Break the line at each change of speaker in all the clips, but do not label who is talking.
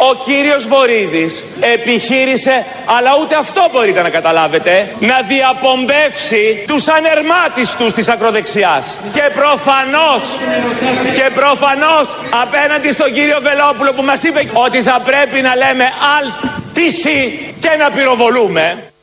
Ο κύριος Βορίδης επιχείρησε, αλλά ούτε αυτό μπορείτε να καταλάβετε, να διαπομπεύσει τους ανερμάτιστους της ακροδεξιάς. Και προφανώς απέναντι στον κύριο Βελόπουλο που μας είπε ότι θα πρέπει να λέμε αλτίσι και να πυροβολούμε.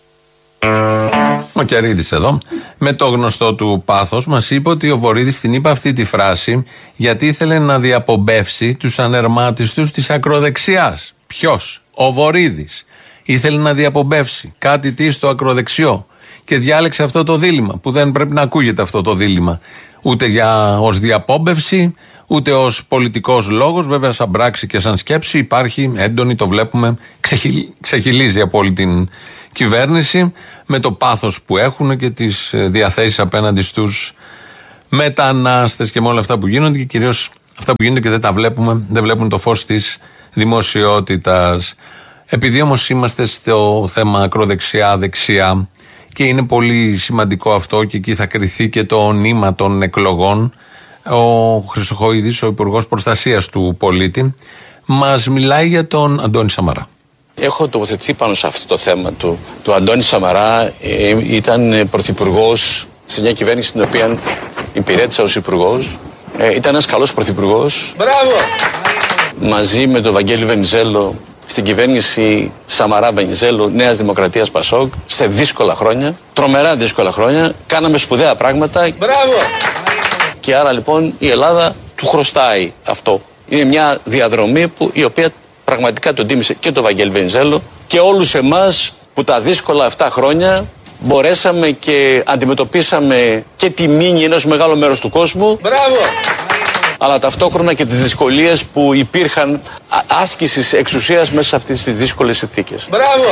Ο Κιαρίδης εδώ, με το γνωστό του πάθος, μας είπε ότι ο Βορίδης την είπε αυτή τη φράση γιατί ήθελε να διαπομπεύσει τους ανερμάτιστους της ακροδεξιάς. Ποιος? Ο Βορίδης. Ήθελε να διαπομπεύσει κάτι τι στο ακροδεξιό και διάλεξε αυτό το δίλημμα, που δεν πρέπει να ακούγεται αυτό το δίλημμα ούτε ως διαπόμπευση ούτε ως πολιτικός λόγος. Βέβαια σαν πράξη και σαν σκέψη υπάρχει έντονη, το βλέπουμε, ξεχυλίζει από όλη την κυβέρνηση με το πάθος που έχουν και τις διαθέσεις απέναντι στους μετανάστες και με όλα αυτά που γίνονται, και κυρίως αυτά που γίνονται και δεν τα βλέπουμε, δεν βλέπουν το φως της δημοσιότητας. Επειδή όμως είμαστε στο θέμα ακροδεξιά-δεξιά και είναι πολύ σημαντικό αυτό και εκεί θα κριθεί και το νήμα των εκλογών, ο Χρυσοχοΐδης, ο Υπουργός Προστασίας του Πολίτη, μας μιλάει για τον Αντώνη Σαμαρά.
Έχω τοποθετηθεί πάνω σε αυτό το θέμα του. Το Αντώνη Σαμαρά ήταν πρωθυπουργός σε μια κυβέρνηση στην οποία υπηρέτησα ως υπουργός. Ήταν ένας καλός πρωθυπουργός. Μπράβο! Μαζί με τον Βαγγέλη Βενιζέλο στην κυβέρνηση Σαμαρά Βενιζέλου Νέας Δημοκρατίας Πασόκ, σε δύσκολα χρόνια, τρομερά δύσκολα χρόνια, κάναμε σπουδαία πράγματα. Μπράβο! Και άρα λοιπόν η Ελλάδα του χρωστάει αυτό. Είναι μια διαδρομή η οποία πραγματικά τον τίμησε και το Βαγγέλη Βενιζέλο και όλους εμάς που τα δύσκολα αυτά χρόνια μπορέσαμε και αντιμετωπίσαμε και τη μήνυ ενός μεγάλου μέρους του κόσμου. Μπράβο! Αλλά ταυτόχρονα και τις δυσκολίες που υπήρχαν άσκησης εξουσίας μέσα σε αυτές τις δύσκολες συνθήκες. Μπράβο!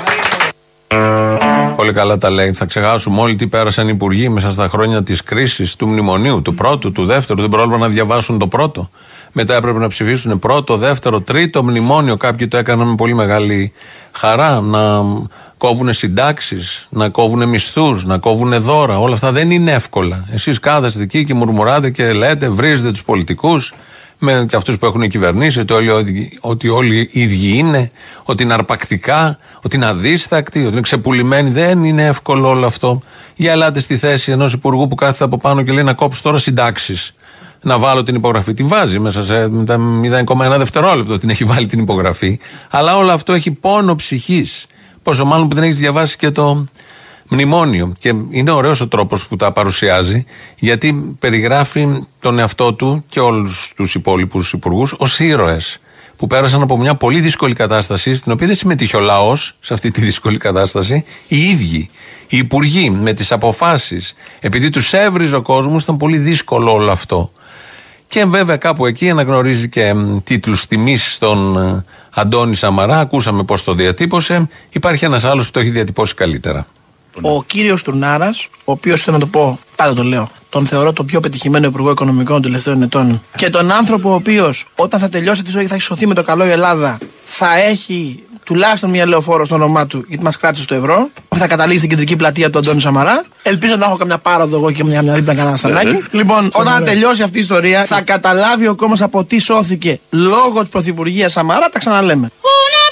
Πολύ καλά τα λέει. Θα ξεχάσουμε όλοι τι πέρασαν οι υπουργοί μέσα στα χρόνια της κρίσης, του μνημονίου, του πρώτου, του δεύτερου. Δεν πρόλαβαν να διαβάσουν το πρώτο. Μετά έπρεπε να ψηφίσουν πρώτο, δεύτερο, τρίτο μνημόνιο. Κάποιοι το έκαναν με πολύ μεγάλη χαρά. Να κόβουν συντάξεις, να κόβουν μισθούς, να κόβουν δώρα. Όλα αυτά δεν είναι εύκολα. Εσείς κάθεστε εκεί και μουρμουράτε και λέτε, βρίζετε τους πολιτικούς και αυτούς που έχουν κυβερνήσει, ότι όλοι οι ίδιοι είναι, ότι είναι αρπακτικά, ότι είναι αδίστακτοι, ότι είναι ξεπουλημένοι. Δεν είναι εύκολο όλο αυτό. Για ελάτε στη θέση ενός υπουργού που κάθεται από πάνω και λέει να κόψω τώρα συντάξεις. Να βάλω την υπογραφή. Τη βάζει μέσα σε 0,1 δευτερόλεπτο την έχει βάλει την υπογραφή. Αλλά όλο αυτό έχει πόνο ψυχής. Πόσο μάλλον που δεν έχεις διαβάσει και το μνημόνιο. Και είναι ωραίος ο τρόπος που τα παρουσιάζει, γιατί περιγράφει τον εαυτό του και όλους τους υπόλοιπους υπουργούς ως ήρωες που πέρασαν από μια πολύ δύσκολη κατάσταση, στην οποία δεν συμμετείχε ο λαός σε αυτή τη δύσκολη κατάσταση, οι ίδιοι, οι υπουργοί με τις αποφάσεις, επειδή τους έβριζε ο κόσμος, ήταν πολύ δύσκολο όλο αυτό. Και βέβαια κάπου εκεί αναγνωρίζει και τίτλους τιμής στον Αντώνη Σαμαρά. Ακούσαμε πώς το διατύπωσε. Υπάρχει ένας άλλος που το έχει διατυπώσει καλύτερα.
Ο κύριος Τουρνάρας, ο οποίος, θέλω να το πω, πάντα το λέω, τον θεωρώ το πιο πετυχημένο υπουργό οικονομικών των τελευταίων ετών. Και τον άνθρωπο ο οποίος, όταν θα τελειώσει τη ζωή, θα έχει σωθεί με το καλό η Ελλάδα, θα έχει τουλάχιστον μια λεωφόρο στο όνομά του, γιατί μας κράτησε το ευρώ, θα καταλήξει στην κεντρική πλατεία του Αντώνη Σαμαρά. Ελπίζω να έχω καμιά πάροδο εγώ και μια δίπλα κανένα στανάκι. Λοιπόν, όταν τελειώσει αυτή η ιστορία, θα καταλάβει ο κόμμας από τι σώθηκε λόγω της πρωθυπουργίας Σαμαρά, τα ξαναλέμε.